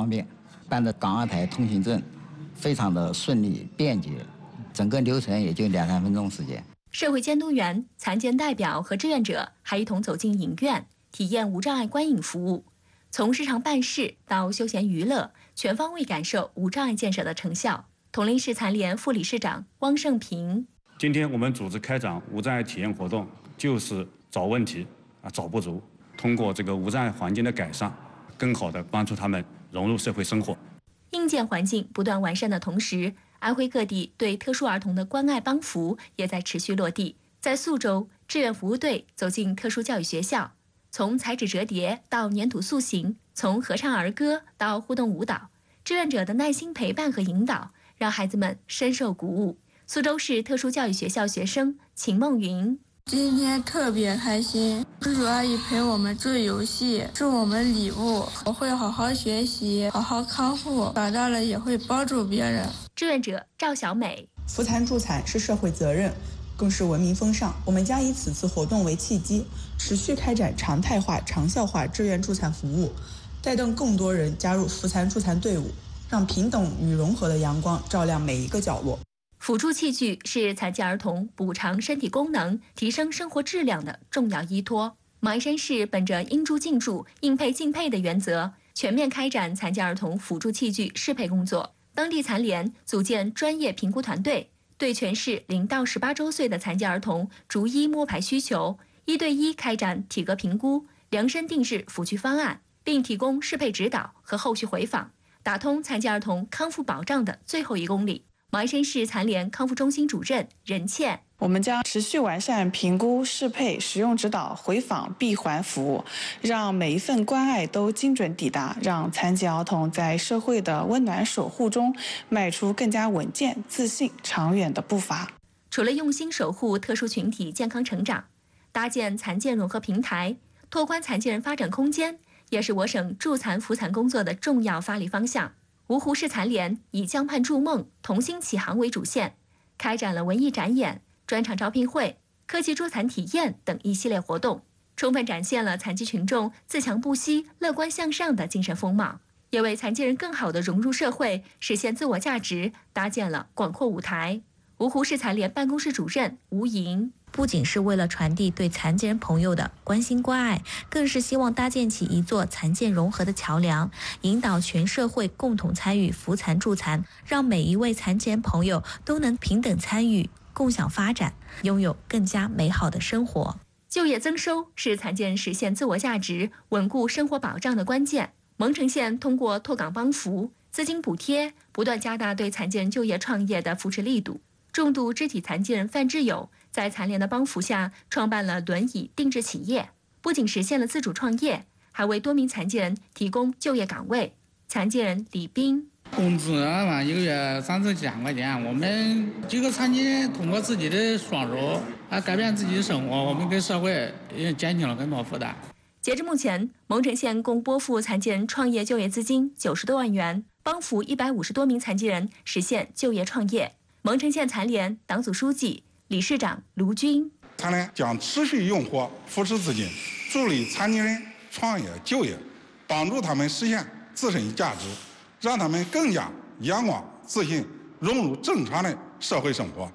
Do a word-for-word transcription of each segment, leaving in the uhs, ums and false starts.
方便，办的港澳台通行证非常的顺利便捷，整个流程也就两三分钟时间。 社会监督员、残疾人代表和志愿者还一同走进影院，体验无障碍观影服务，从日常办事到休闲娱乐，全方位感受无障碍建设的成效。铜陵市残联副理事长汪胜平： 今天我们组织开展无障碍体验活动，就是找问题啊，找不足，通过这个无障碍环境的改善，更好地帮助他们融入社会生活。 硬件环境不断完善的同时，安徽各地对特殊儿童的关爱帮扶也在持续落地。在宿州，志愿服务队走进特殊教育学校，从彩纸折叠到粘土塑形，从合唱儿歌到互动舞蹈，志愿者的耐心陪伴和引导让孩子们深受鼓舞。苏州市特殊教育学校学生秦梦云： 今天特别开心，叔叔阿姨陪我们做游戏，送我们礼物，我会好好学习，好好康复，长大了也会帮助别人。 志愿者赵小美： 扶残助残是社会责任，更是文明风尚。我们将以此次活动为契机，持续开展常态化、长效化志愿助残服务，带动更多人加入扶残助残队伍，让平等与融合的阳光照亮每一个角落。 辅助器具是残疾儿童补偿身体功能、提升生活质量的重要依托。马鞍山市本着应助尽助、应配尽配的原则，全面开展残疾儿童辅助器具适配工作。当地残联组建专业评估团队，对全市零到十八周岁的残疾儿童逐一摸排需求，一对一开展体格评估，量身定制辅具方案，并提供适配指导和后续回访，打通残疾儿童康复保障的最后一公里。马鞍山市残联康复中心主任任倩： 我们将持续完善评估、适配、使用指导、回访、闭环服务，让每一份关爱都精准抵达，让残疾儿童在社会的温暖守护中迈出更加稳健、自信、长远的步伐。 除了用心守护特殊群体健康成长，搭建残健融合平台，拓宽残疾人发展空间，也是我省助残扶残工作的重要发力方向。芜湖市残联以江畔筑梦、同心启航为主线，开展了文艺展演、专场招聘会、科技助残体验等一系列活动，充分展现了残疾群众自强不息、乐观向上的精神风貌，也为残疾人更好地融入社会、实现自我价值搭建了广阔舞台。芜湖市残联办公室主任吴莹： 不仅是为了传递对残疾人朋友的关心关爱，更是希望搭建起一座残健融合的桥梁，引导全社会共同参与扶残助残，让每一位残疾人朋友都能平等参与、共享发展，拥有更加美好的生活。 就业增收是残疾人实现自我价值、稳固生活保障的关键。蒙城县通过拓岗帮扶、资金补贴，不断加大对残疾人就业创业的扶持力度。重度肢体残疾人范志友在残联的帮扶下创办了轮椅定制企业，不仅实现了自主创业，还为多名残疾人提供就业岗位。残疾人李斌： 工资嘛，一个月三四千块钱，我们几个残疾人通过自己的双手啊改变自己的生活，我们给社会也减轻了很多负担。 截至目前，蒙城县共拨付残疾人创业就业资金九十多万元，帮扶一百五十多名残疾人实现就业创业。蒙城县残联党组书记、理事长卢军： 残联将持续用活扶持资金，助力残疾人创业就业，帮助他们实现自身价值，让他们更加阳光自信，融入正常的社会生活。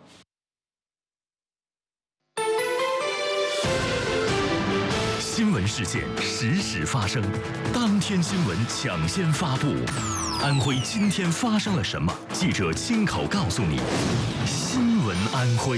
新闻事件实时发生，当天新闻抢先发布。安徽今天发生了什么？记者亲口告诉你。新闻安徽。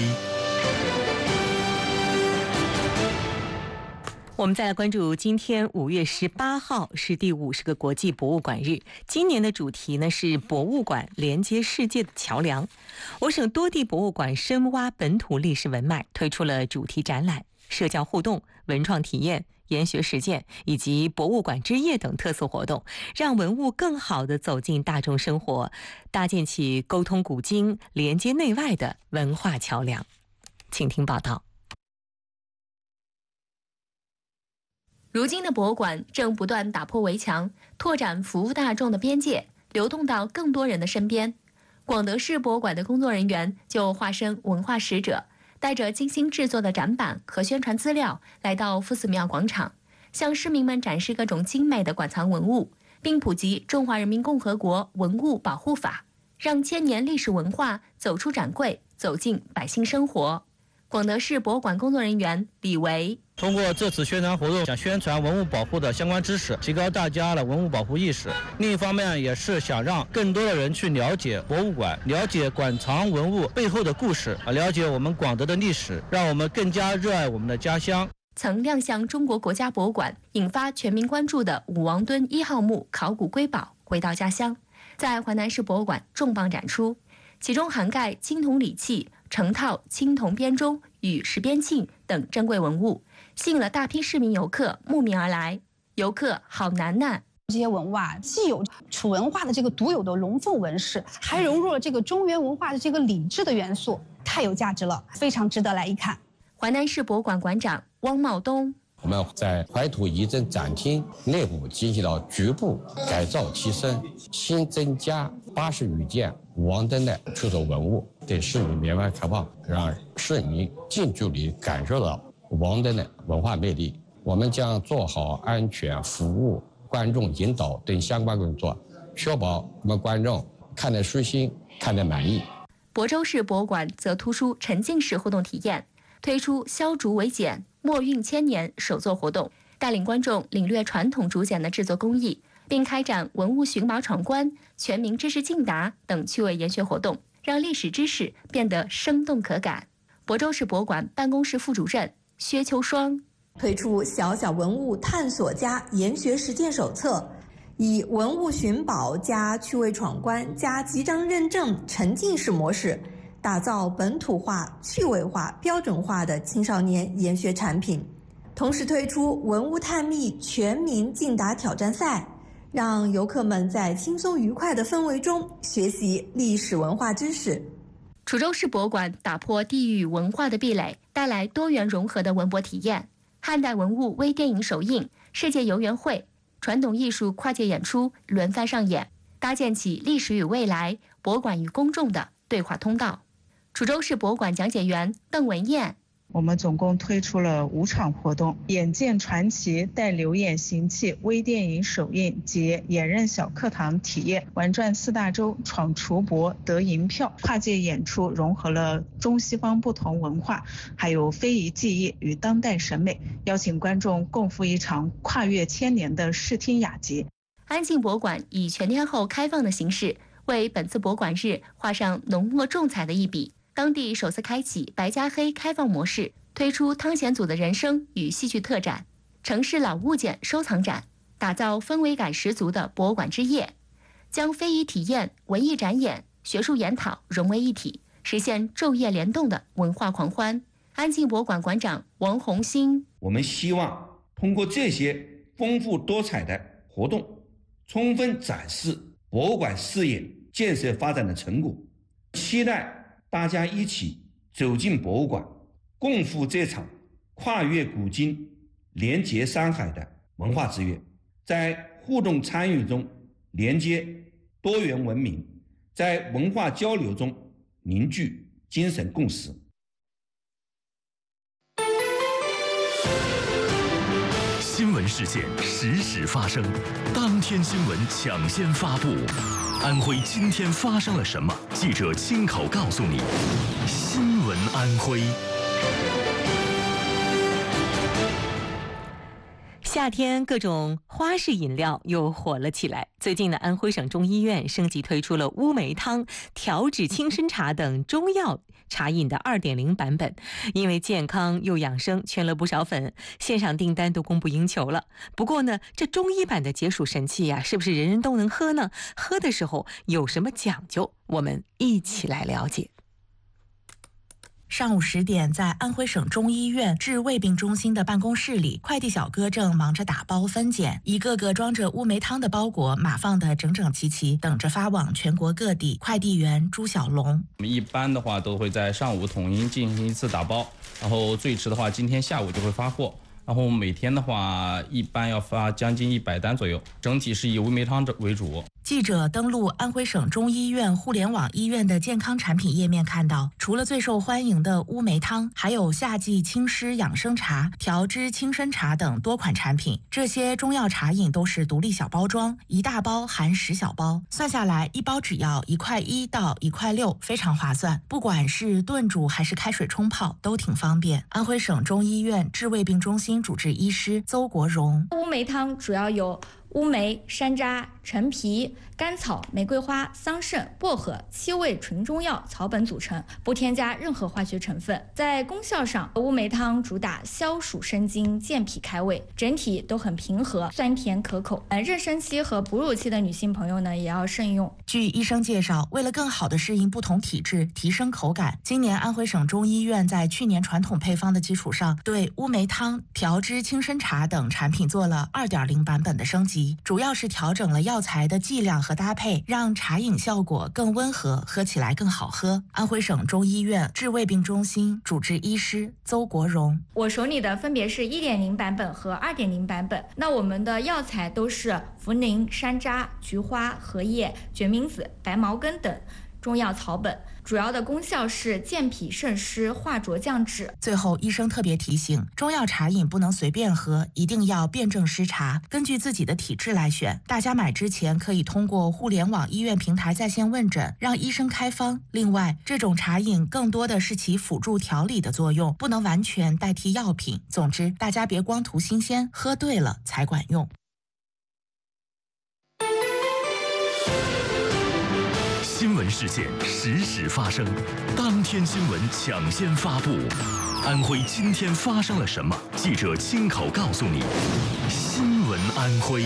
我们再来关注，今天五月十八号是第五十个国际博物馆日。今年的主题呢是博物馆连接世界的桥梁。我省多地博物馆深挖本土历史文脉，推出了主题展览、社交互动、文创体验、研学实践以及博物馆之夜等特色活动，让文物更好地走进大众生活，搭建起沟通古今、连接内外的文化桥梁。请听报道。 如今的博物馆正不断打破围墙，拓展服务大众的边界，流动到更多人的身边。广德市博物馆的工作人员就化身文化使者，带着精心制作的展板和宣传资料，来到夫子庙广场，向市民们展示各种精美的馆藏文物， 并普及《中华人民共和国文物保护法》，让千年历史文化走出展柜，走进百姓生活。广德市博物馆工作人员李维。 通过这次宣传活动，想宣传文物保护的相关知识，提高大家的文物保护意识。另一方面，也是想让更多的人去了解博物馆，了解馆藏文物背后的故事，啊，了解我们广德的历史，让我们更加热爱我们的家乡。 曾亮相中国国家博物馆，引发全民关注的武王墩一号墓考古瑰宝回到家乡，在淮南市博物馆重磅展出，其中涵盖青铜礼器、成套青铜编钟与石边磬等珍贵文物，吸引了大批市民游客慕名而来。游客郝楠楠。 这些文物啊，既有楚文化的这个独有的龙凤纹饰，还融入了这个中原文化的这个礼制的元素，太有价值了，非常值得来一看。 淮南市博物馆馆长汪茂东。 我们在怀土遗址展厅内部进行了局部改造提升，新增加八十余件武王墩的出土文物，对市民面面开放，让市民近距离感受到武王墩的文化魅力。我们将做好安全服务、观众引导等相关工作，确保我们观众看得舒心、看得满意。 亳州市博物馆则突出沉浸式互动体验，推出削竹为简、墨韵千年手作活动，带领观众领略传统竹简的制作工艺，并开展文物寻宝闯关、全民知识竞答等趣味研学活动，让历史知识变得生动可感。亳州市博物馆办公室副主任薛秋霜。 推出小小文物探索加研学实践手册，以文物寻宝加趣味闯关加集章认证沉浸式模式，打造本土化、趣味化、标准化的青少年研学产品。同时推出文物探秘全民竞答挑战赛，让游客们在轻松愉快的氛围中学习历史文化知识。 滁州市博物馆打破地域文化的壁垒，带来多元融合的文博体验。汉代文物微电影首映，世界游园会，传统艺术跨界演出轮番上演，搭建起历史与未来、博物馆与公众的对话通道。滁州市博物馆讲解员邓文燕。 我们总共推出了五场活动：眼见传奇、带流眼行器微电影首映及演任小课堂体验，玩转四大洲、闯滁博得银票。跨界演出融合了中西方不同文化，还有非遗技艺与当代审美，邀请观众共赴一场跨越千年的视听雅集。 安庆博物馆以全天候开放的形式，为本次博物馆日画上浓墨重彩的一笔。当地首次开启白加黑开放模式，推出汤显祖的人生与戏剧特展、城市老物件收藏展，打造氛围感十足的博物馆之夜，将非遗体验、文艺展演、学术研讨融为一体，实现昼夜联动的文化狂欢。安庆博物馆馆长王红星， 我们希望通过这些丰富多彩的活动，充分展示博物馆事业建设发展的成果，期待大家一起走进博物馆，共赴这场跨越古今、连接山海的文化之约，在互动参与中连接多元文明，在文化交流中凝聚精神共识。 新闻事件实时发生，当天新闻抢先发布。安徽今天发生了什么？记者亲口告诉你。新闻安徽。 夏天各种花式饮料又火了起来。最近呢，安徽省中医院升级推出了乌梅汤、调脂青参茶等中药茶饮的 二点零 版本，因为健康又养生，圈了不少粉，线上订单都供不应求了。不过呢，这中医版的解暑神器呀、啊，是不是人人都能喝呢？喝的时候有什么讲究？我们一起来了解。 上午十点，在安徽省中医院治胃病中心的办公室里，快递小哥正忙着打包分拣，一个个装着乌梅汤的包裹码放得整整齐齐，等着发往全国各地。快递员朱小龙： 我们一般的话都会在上午统一进行一次打包，然后最迟的话今天下午就会发货。然后每天的话，一般要发将近一百单左右，整体是以乌梅汤为主。 记者登录安徽省中医院互联网医院的健康产品页面，看到除了最受欢迎的乌梅汤，还有夏季清湿养生茶、调脂轻参茶等多款产品。这些中药茶饮都是独立小包装，一大包含十小包，算下来一包只要一块一到一块六，非常划算。不管是炖煮还是开水冲泡，都挺方便。安徽省中医院治胃病中心主治医师邹国荣： 乌梅汤主要有乌梅、山楂、陈皮、甘草、玫瑰花、桑葚、薄荷七味纯中药草本组成，不添加任何化学成分。在功效上，乌梅汤主打消暑生津、健脾开胃，整体都很平和，酸甜可口。呃，妊娠期和哺乳期的女性朋友呢，也要慎用。 据医生介绍，为了更好地适应不同体质，提升口感，今年安徽省中医院在去年传统配方的基础上，对乌梅汤、调脂轻参茶等产品做了 二点零 版本的升级，主要是调整了药材的剂量和搭配，让茶饮效果更温和，喝起来更好喝。安徽省中医院治胃病中心主治医师邹国荣： 我手里的分别是 一点零 版本和 二点零 版本。那我们的药材都是茯苓、山楂、菊花、荷叶、决明子、白茅根等中药草本，主要的功效是健脾渗湿、化浊降脂。 最后，医生特别提醒，中药茶饮不能随便喝，一定要辩证施茶，根据自己的体质来选。大家买之前可以通过互联网医院平台在线问诊，让医生开方。另外，这种茶饮更多的是起辅助调理的作用，不能完全代替药品。总之，大家别光图新鲜，喝对了才管用。 新闻事件实时发生，当天新闻抢先发布。安徽今天发生了什么？记者亲口告诉你。新闻安徽。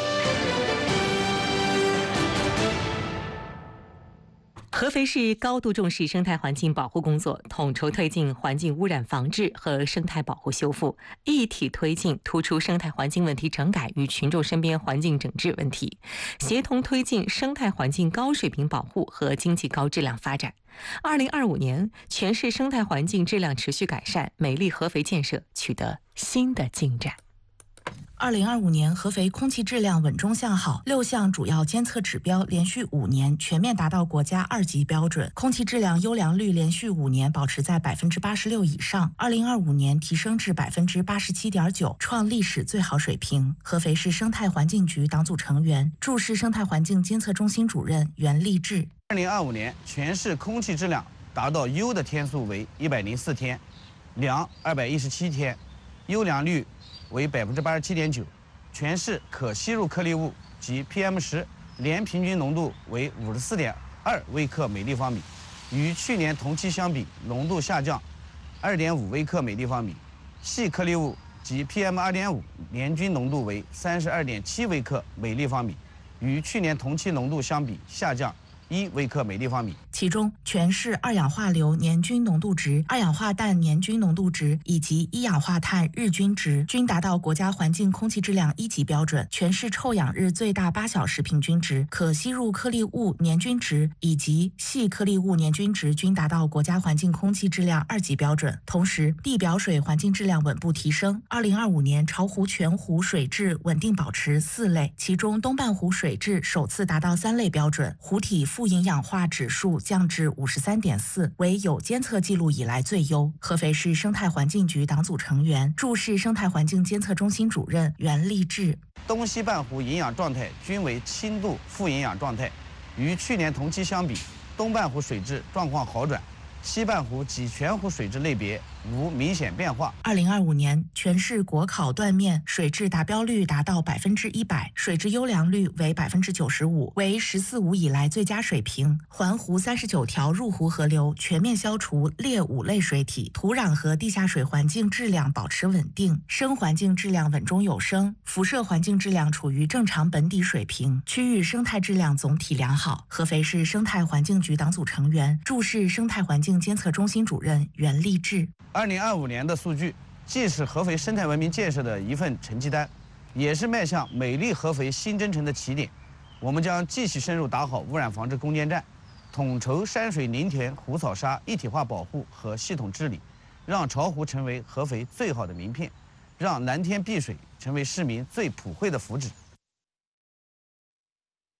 合肥市高度重视生态环境保护工作，统筹推进环境污染防治和生态保护修复，一体推进突出生态环境问题整改与群众身边环境整治问题，协同推进生态环境高水平保护和经济高质量发展。二零二五年，全市生态环境质量持续改善，美丽合肥建设取得新的进展。 二零二五年，合肥空气质量稳中向好，六项主要监测指标连续五年全面达到国家二级标准，空气质量优良率连续五年保持在百分之八十六以上。二零二五年提升至百分之八十七点九，创历史最好水平。合肥市生态环境局党组成员、驻市生态环境监测中心主任袁立志： 二零二五年全市空气质量达到优的天数为一百零四天，良二百一十七天，优良率为百分之八十七点九，全市可吸入颗粒物及 P M 十 年平均浓度为五十四点二微克每立方米，与去年同期相比浓度下降二点五微克每立方米，细颗粒物及 P M 二点五 年均浓度为三十二点七微克每立方米，与去年同期浓度相比下降一微克每立方米。 其中，全市二氧化硫年均浓度值、二氧化氮年均浓度值以及一氧化碳日均值均达到国家环境空气质量一级标准。全市臭氧日最大八小时平均值、可吸入颗粒物年均值以及细颗粒物年均值均达到国家环境空气质量二级标准。同时，地表水环境质量稳步提升。二零二五年，巢湖全湖水质稳定保持四类，其中东半湖水质首次达到三类标准，湖体富营养化指数降至五十三点四，为有监测记录以来最优。合肥市生态环境局党组成员、驻市生态环境监测中心主任袁立志： 东西半湖营养状态均为轻度富营养状态，与去年同期相比，东半湖水质状况好转，西半湖及全湖水质类别无明显变化。 二零二五年，全市国考断面水质达标率达到百分之一百，水质优良率为百分之九十五，为“十四五”以来最佳水平。环湖三十九条入湖河流全面消除劣五类水体，土壤和地下水环境质量保持稳定，生环境质量稳中有升，辐射环境质量处于正常本底水平，区域生态质量总体良好。合肥市生态环境局党组成员、驻市生态环境监测中心主任袁立志： 二零二五年的数据既是合肥生态文明建设的一份成绩单，也是迈向美丽合肥新征程的起点。我们将继续深入打好污染防治攻坚战，统筹山水林田湖草沙一体化保护和系统治理，让巢湖成为合肥最好的名片，让蓝天碧水成为市民最普惠的福祉。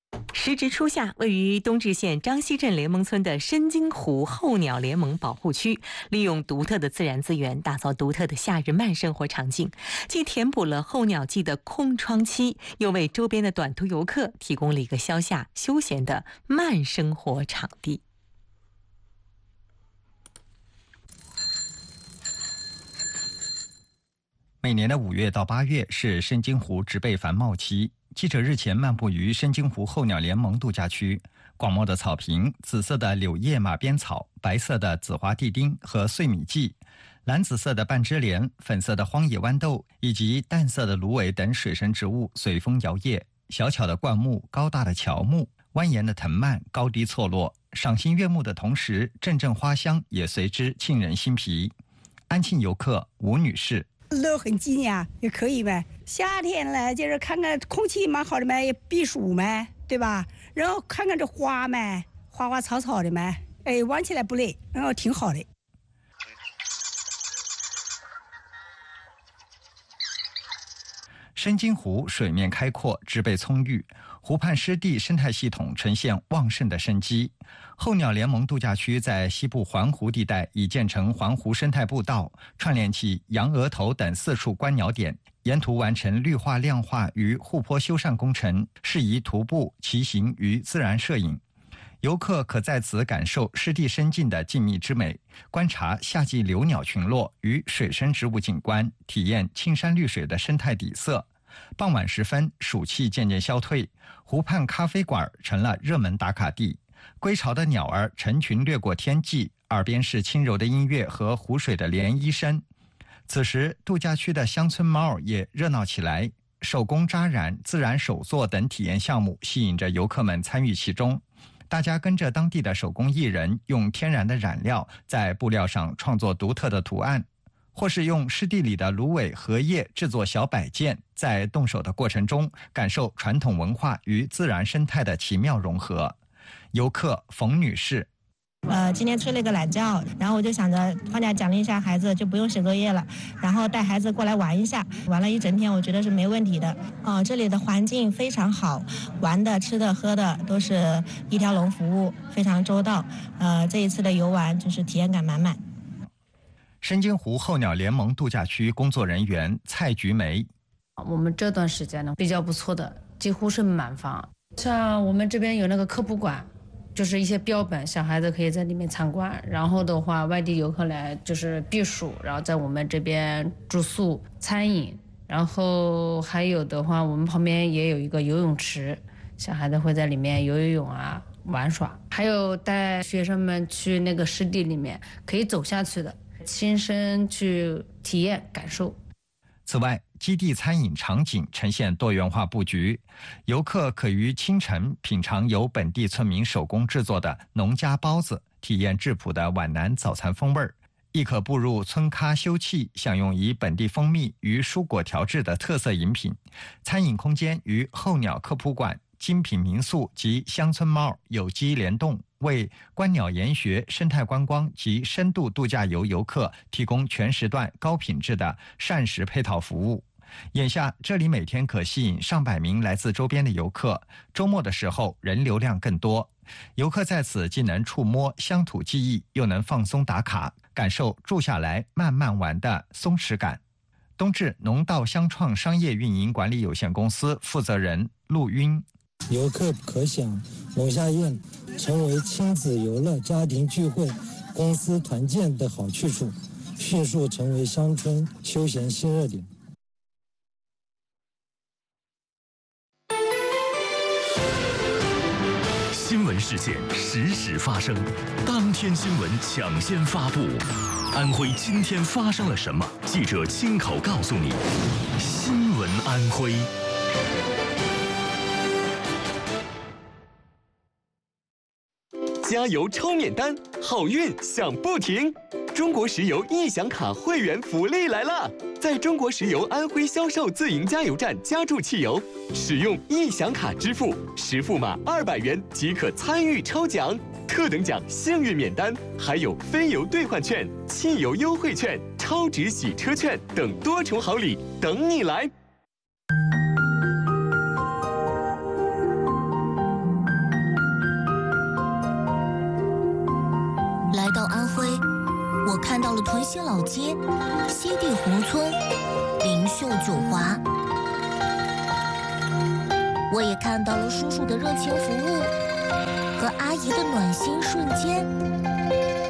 时值初夏，位于东至县张溪镇联盟村的深津湖候鸟联盟保护区，利用独特的自然资源，打造独特的夏日慢生活场景，既填补了候鸟季的空窗期，又为周边的短途游客提供了一个消夏休闲的慢生活场地。 每年的五月到八月是深津湖植被繁茂期。记者日前漫步于深津湖候鸟联盟度假区，广袤的草坪、紫色的柳叶马鞭草、白色的紫花地丁和碎米荠、蓝紫色的半枝莲、粉色的荒野豌豆以及淡色的芦苇等水生植物随风摇曳。小巧的灌木、高大的乔木、蜿蜒的藤蔓高低错落，赏心悦目的同时，阵阵花香也随之沁人心脾。安庆游客吴女士。 楼很近呀，也可以呗。夏天了，就是看看空气蛮好的嘛，也避暑嘛，对吧？然后看看这花嘛，花花草草的嘛，哎，玩起来不累，然后挺好的。 深津湖水面开阔，植被葱郁，湖畔湿地生态系统呈现旺盛的生机。候鸟联盟度假区在西部环湖地带已建成环湖生态步道，串联起羊额头等四处观鸟点，沿途完成绿化亮化与护坡修缮工程，适宜徒步、骑行与自然摄影。游客可在此感受湿地生境的静谧之美，观察夏季留鸟群落与水生植物景观，体验青山绿水的生态底色。傍晚时分，暑气渐渐消退，湖畔咖啡馆成了热门打卡地。归巢的鸟儿成群掠过天际，耳边是轻柔的音乐和湖水的涟漪声。此时，度假区的乡村猫也热闹起来，手工扎染、自然手作等体验项目吸引着游客们参与其中。大家跟着当地的手工艺人，用天然的染料在布料上创作独特的图案，或是用湿地里的芦苇、荷叶制作小摆件，在动手的过程中感受传统文化与自然生态的奇妙融合。游客冯女士， 呃，今天睡了个懒觉，然后我就想着放假奖励一下孩子，就不用写作业了，然后带孩子过来玩一下，玩了一整天，我觉得是没问题的。哦、呃，这里的环境非常好，玩的、吃的、喝的都是一条龙服务，非常周到。呃，这一次的游玩就是体验感满满。 深津湖候鸟联盟度假区工作人员蔡菊梅， 我们这段时间呢比较不错的，几乎是满房。像我们这边有那个科普馆，就是一些标本，小孩子可以在里面参观。然后的话，外地游客来就是避暑，然后在我们这边住宿、餐饮。然后还有的话，我们旁边也有一个游泳池，小孩子会在里面游游泳啊、玩耍。还有带学生们去那个湿地里面，可以走下去的，亲身去体验感受。 此外，基地餐饮场景呈现多元化布局，游客可于清晨品尝由本地村民手工制作的农家包子，体验质朴的皖南早餐风味儿；亦可步入村咖休憩，享用以本地蜂蜜与蔬果调制的特色饮品。餐饮空间与候鸟科普馆、精品民宿及乡村猫有机联动，为观鸟研学、生态观光及深度度假游游客提供全时段高品质的膳食配套服务。眼下，这里每天可吸引上百名来自周边的游客，周末的时候人流量更多。游客在此既能触摸乡土记忆，又能放松打卡，感受住下来慢慢玩的松弛感。东至农道乡创商业运营管理有限公司负责人陆晕， 游客可享龙虾宴，成为亲子游乐、家庭聚会、公司团建的好去处，迅速成为乡村休闲新热点。 新闻事件实时发生，当天新闻抢先发布。安徽今天发生了什么？记者亲口告诉你。新闻安徽。 加油抽免单，好运享不停！中国石油易享卡会员福利来了！在中国石油安徽销售自营加油站加注汽油，使用易享卡支付，实付码二百元即可参与抽奖，特等奖幸运免单，还有非油兑换券、汽油优惠券、超值洗车券等多重好礼等你来！ 我看到了屯溪老街、西递湖村、灵秀九华，我也看到了叔叔的热情服务和阿姨的暖心瞬间。